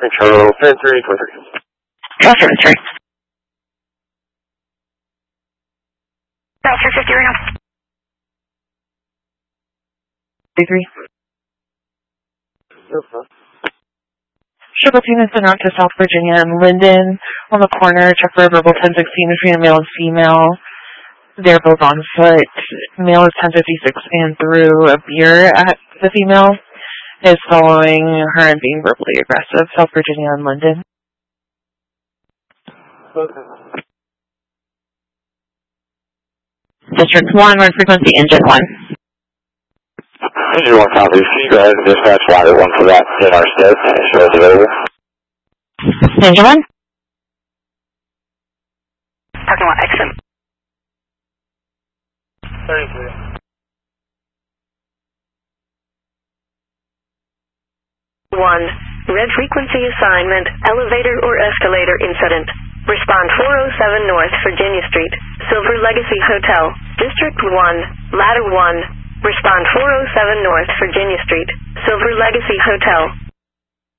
Control, 10-3, 12-3. Delta 50 right now. 3. Shuttle team has been out to South Virginia and Linden on the corner. Check for a verbal 1016 between a male and female. They're both on foot. Male is 1056 and threw a beer at the female. Is following her and being verbally aggressive. South Virginia and Linden. Okay. District 1, run frequency, engine 1. Engine 1 copy. See you guys. Dispatch ladder 1 for that in our stead. Show us available. Engine 1. Parking lot exit. 33. 1. Red frequency assignment, elevator or escalator incident. Respond 407 North Virginia Street, Silver Legacy Hotel, District 1, Ladder 1. Respond 407 North Virginia Street, Silver Legacy Hotel.